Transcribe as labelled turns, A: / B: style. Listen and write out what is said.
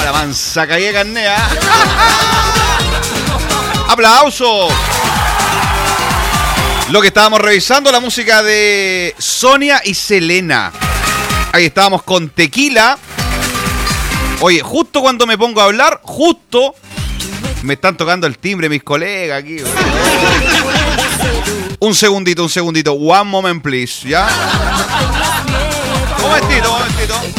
A: la mansa calle carnea. ¡Aplauso! Lo que estábamos revisando, la música de Sonia y Selena. Ahí estábamos con Tequila. Oye, justo cuando me pongo a hablar, justo me están tocando el timbre mis colegas aquí. Un segundito. One moment, please, ¿ya? Un momentito.